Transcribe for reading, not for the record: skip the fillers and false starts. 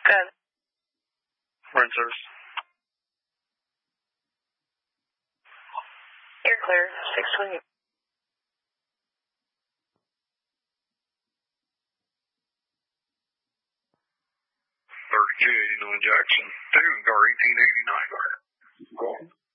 Good. Run service. You're clear. 620. 3289 Jackson. 2 and car 1889.